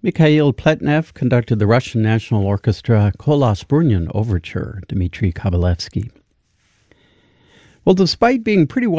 Mikhail Pletnev conducted the Russian National Orchestra Kolos Brunyan Overture, Dmitri Kabalevsky. Well, despite being pretty